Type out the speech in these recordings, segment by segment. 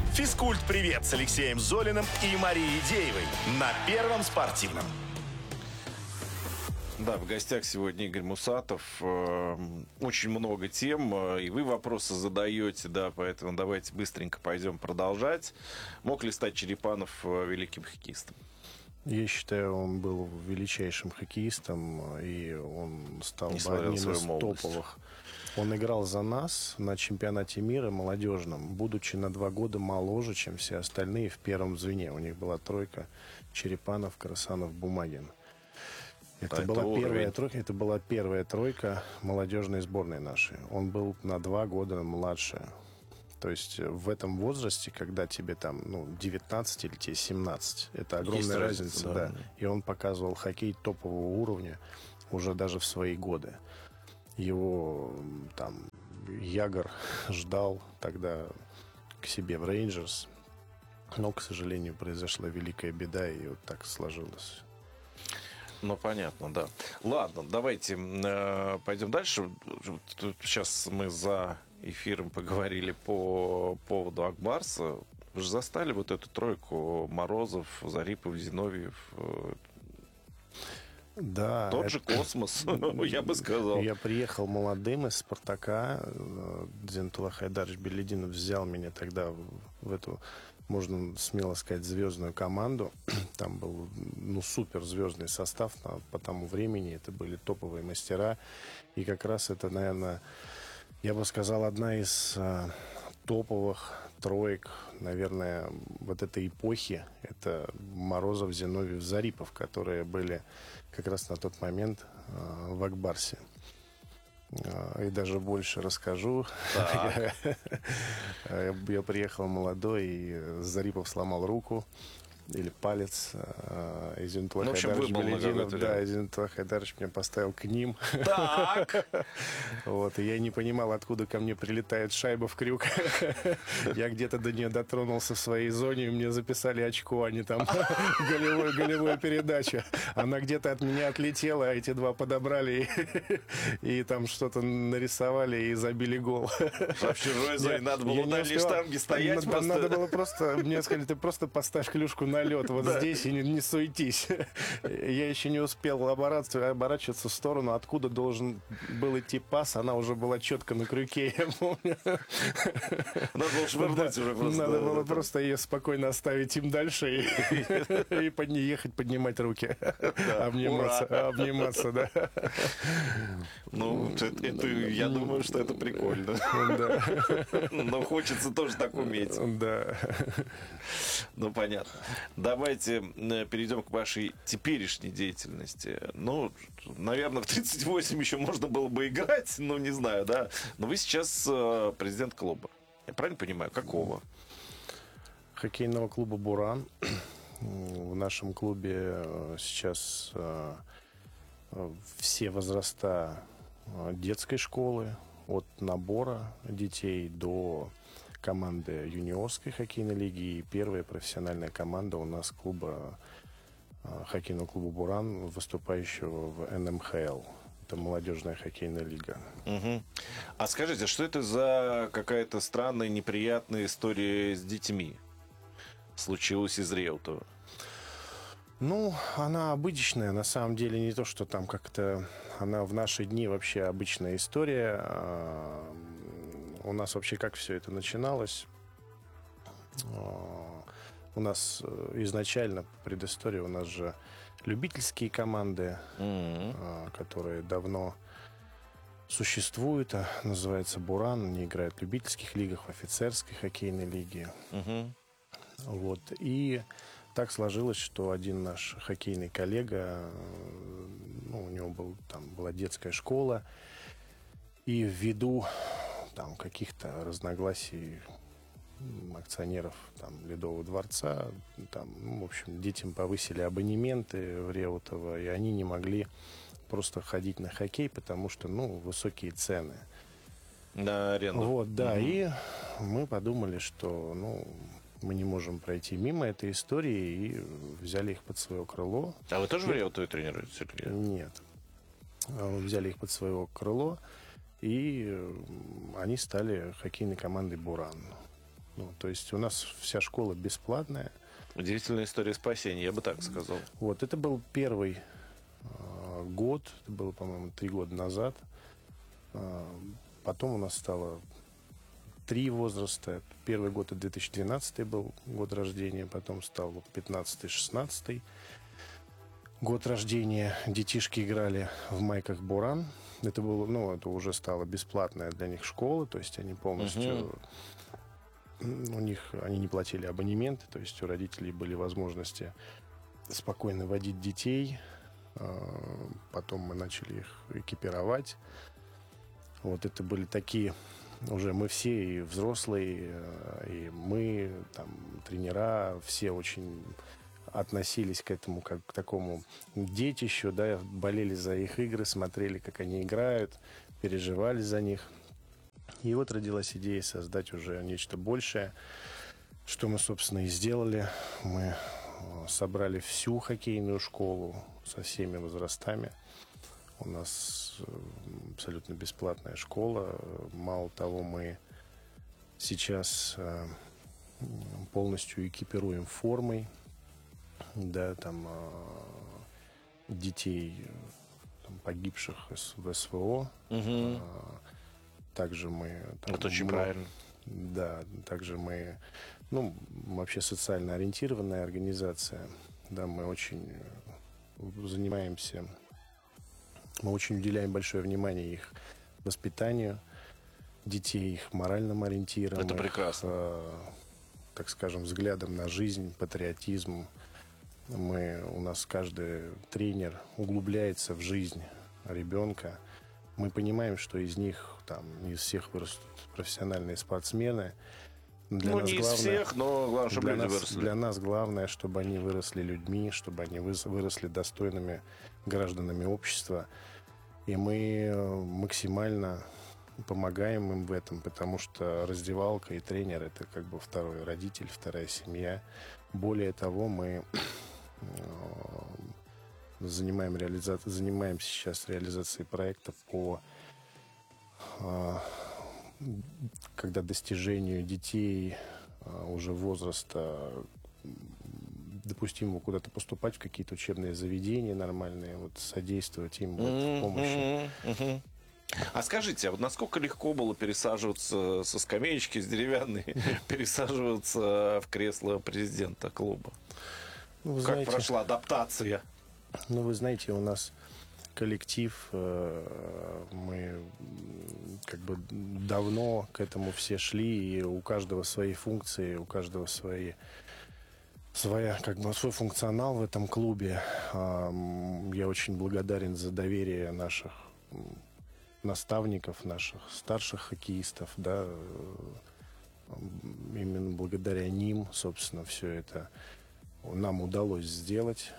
Физкульт-привет с Алексеем Золиным и Марией Деевой на Первом спортивном. Да, в гостях сегодня Игорь Мусатов. Очень много тем, и вы вопросы задаете, да, поэтому давайте быстренько пойдем продолжать. Мог ли стать Черепанов великим хоккеистом? Я считаю, он был величайшим хоккеистом, и он стал одним из топовых. Он играл за нас на чемпионате мира молодежном, будучи на 2 года моложе, чем все остальные в первом звене. У них была тройка: Черепанов, Красанов, Бумагин. Это была первая тройка молодежной сборной нашей. Он был на 2 года младше. То есть в этом возрасте, когда тебе там 19 или тебе 17, это огромная разница, да. И он показывал хоккей топового уровня уже даже в свои годы. Его там Ягор ждал тогда к себе в Рейнджерс, но, к сожалению, произошла великая беда, и вот так сложилось. Ну, понятно, да. Ладно, давайте пойдем дальше. Сейчас мы за эфиром поговорили по поводу Акбарса. Вы же застали вот эту тройку: Морозов, Зарипов, Зиновьев. Да. Тот же космос, я бы сказал. Я приехал молодым из «Спартака». Зинатулла Хайдарович Белединов взял меня тогда в эту, можно смело сказать, звездную команду. Там был супер звездный состав по тому времени. Это были топовые мастера. И как раз это, наверное, я бы сказал, одна из топовых троек, наверное, вот этой эпохи. Это Морозов, Зиновьев, Зарипов, которые были как раз на тот момент в Акбарсе. И даже больше расскажу. Я приехал молодой, и Зарипов сломал руку или палец. И Зинатулла Хайдарович Белединов, Зинатулла Хайдарович меня поставил к ним. Так. Вот, и я не понимал, откуда ко мне прилетает шайба в крюк. Я где-то до нее дотронулся в своей зоне, и мне записали очко, а не там голевую передачу. Она где-то от меня отлетела, а эти два подобрали и там что-то нарисовали и забили гол. А в чужой зоне надо было на дальней штанге стоять. Надо было просто, мне сказали, ты просто поставь клюшку на лед вот здесь и не суетись. Я еще не успел оборачиваться в сторону, откуда должен был идти пас. Она уже была четко на крюке, я помню. Надо было швырнуть уже просто. Надо было просто ее спокойно оставить им дальше и ехать поднимать руки. Обниматься, да. Ну, я думаю, что это прикольно. Но хочется тоже так уметь. Да. Ну, понятно. Давайте перейдем к вашей теперешней деятельности. Ну, наверное, в 38 еще можно было бы играть, ну, не знаю, да. Но вы сейчас президент клуба. Я правильно понимаю? Какого? Хоккейного клуба «Буран». В нашем клубе сейчас все возраста детской школы, от набора детей до команды юниорской хоккейной лиги, и первая профессиональная команда у нас клуба, хоккейного клуба «Буран», выступающего в НМХЛ. Это молодежная хоккейная лига. Угу. А скажите, что это за какая-то странная, неприятная история с детьми случилась из Реутова? Ну, она обычная, на самом деле, не то, что там как-то... Она в наши дни вообще обычная история. У нас вообще как все это начиналось? У нас изначально, по предыстории, у нас же любительские команды, которые давно существуют, называется «Буран». Они играют в любительских лигах, в офицерской хоккейной лиге. Вот. И так сложилось, что один наш хоккейный коллега, у него была детская школа, и ввиду там каких-то разногласий акционеров Ледового дворца, в общем, детям повысили абонементы в Реутово, и они не могли просто ходить на хоккей, потому что, высокие цены. На аренду. Вот, да, и мы подумали, что, мы не можем пройти мимо этой истории, и взяли их под свое крыло. А вы тоже в Реутове тренируетесь? Нет. Взяли их под свое крыло, и они стали хоккейной командой «Буран». Ну, то есть у нас вся школа бесплатная. Удивительная история спасения, я бы так сказал. Вот, это был первый год, это было, по-моему, 3 года назад. Потом у нас стало 3 возраста. Первый год это 2012 был год рождения, потом стал 15-16 год рождения. Детишки играли в майках «Буран». Это было, ну, это уже стало бесплатная для них школа, то есть они полностью... У них, они не платили абонементы, то есть у родителей были возможности спокойно водить детей. Потом мы начали их экипировать. Вот это были такие... Уже мы все, и взрослые, и мы, там, тренера, все очень относились к этому как к такому детищу, да, болели за их игры, смотрели, как они играют, переживали за них. И вот родилась идея создать уже нечто большее, что мы, собственно, и сделали. Мы собрали всю хоккейную школу со всеми возрастами. У нас абсолютно бесплатная школа. Мало того, мы сейчас полностью экипируем формой, да, там, детей там, погибших в СВО. Также мы... Там, это очень правильно. Да, также мы... Ну, вообще социально ориентированная организация. Да, мы очень занимаемся... Мы очень уделяем большое внимание их воспитанию детей, их моральным ориентирам. Это прекрасно. Так скажем, взглядом на жизнь, патриотизм. У нас каждый тренер углубляется в жизнь ребенка. Мы понимаем, что из них, там, из всех вырастут профессиональные спортсмены. Для нас не главное, из всех, но главное, чтобы люди выросли. Для нас главное, чтобы они выросли людьми, чтобы они выросли достойными гражданами общества. И мы максимально помогаем им в этом, потому что раздевалка и тренер – это как бы второй родитель, вторая семья. Более того, мы занимаемся сейчас реализацией проекта по когда достижению детей уже возраста допустимо куда-то поступать в какие-то учебные заведения нормальные, вот содействовать им в помощи. А скажите, а вот насколько легко было пересаживаться со скамеечки с деревянной, пересаживаться в кресло президента клуба? Ну, как знаете, прошла адаптация? Ну, вы знаете, у нас коллектив, мы как бы давно к этому все шли, и у каждого свои функции, у каждого свой функционал в этом клубе. Я очень благодарен за доверие наших наставников, наших старших хоккеистов, да, именно благодаря ним, собственно, все это нам удалось сделать.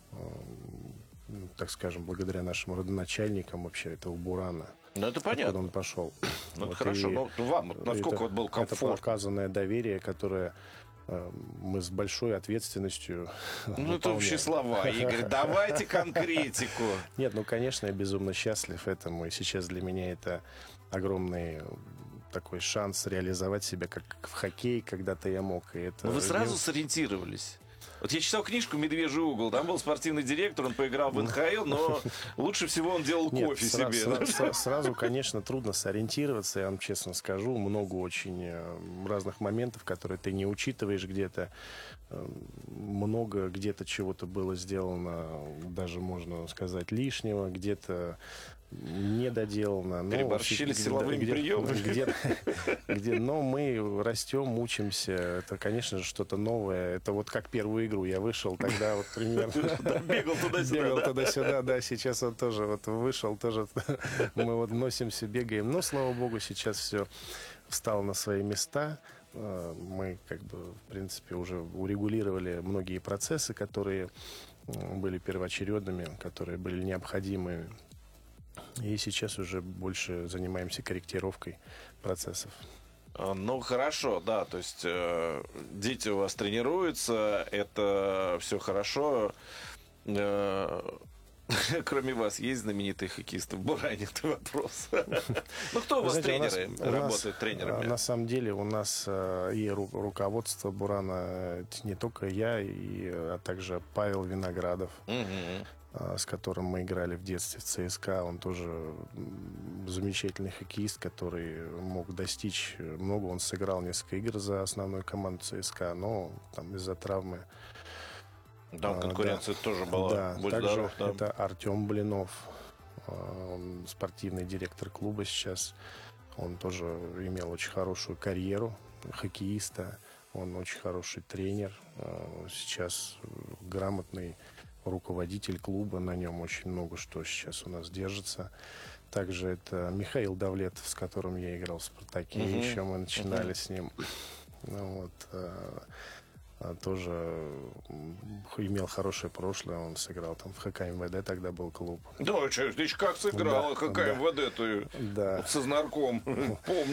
Так скажем, благодаря нашим родоначальникам вообще этого «Бурана». Ну, это понятно. Он пошел. Ну, вот хорошо. Но вам насколько вот был комфорт? Это показанное доверие, которое мы с большой ответственностью Ну, это вообще слова, Игорь. Давайте конкретику. Нет, ну, конечно, я безумно счастлив этому. И сейчас для меня это огромный такой шанс реализовать себя как в хоккее когда-то я мог. И это... Вы сразу сориентировались? Вот я читал книжку «Медвежий угол». Там был спортивный директор, он поиграл в НХЛ, но лучше всего он делал кофе себе. Сразу, конечно, трудно сориентироваться, я вам честно скажу. Много очень разных моментов, которые ты не учитываешь где-то. Много где-то чего-то было сделано, даже можно сказать, лишнего, где-то недоделано. Переборщили силовыми приемами. Но мы растем, учимся. Это, конечно же, что-то новое. Это вот как первую игру я вышел тогда вот примерно. Бегал туда-сюда. Бегал туда-сюда, да. Сейчас он тоже вот вышел, тоже мы вот носимся, бегаем. Но, слава богу, сейчас все встало на свои места. Мы, как бы, в принципе, уже урегулировали многие процессы, которые были первоочередными, которые были необходимы. И сейчас уже больше занимаемся корректировкой процессов. Ну, хорошо, да, то есть дети у вас тренируются, это все хорошо. Кроме вас, есть знаменитые хоккеисты в Буране? Это вопрос. Ну, кто у вас тренеры, работают тренерами? На самом деле у нас и руководство Бурана, не только я, а также Павел Виноградов, с которым мы играли в детстве в ЦСКА. Он тоже замечательный хоккеист, который мог достичь много. Он сыграл несколько игр за основную команду ЦСКА, но там из-за травмы. Да, конкуренция тоже была. Да, Будь также здоров, да. это Артем Блинов, он спортивный директор клуба сейчас. Он тоже имел очень хорошую карьеру хоккеиста. Он очень хороший тренер. Сейчас грамотный руководитель клуба. На нем очень много что сейчас у нас держится. Также это Михаил Давлетов, с которым я играл в «Спартаке». Еще мы начинали с ним. Ну, вот, тоже имел хорошее прошлое. Он сыграл там в ХК МВД, тогда был клуб. Да, ты как сыграл Да, ХК да. МВД, ты Да. со знарком. Помню.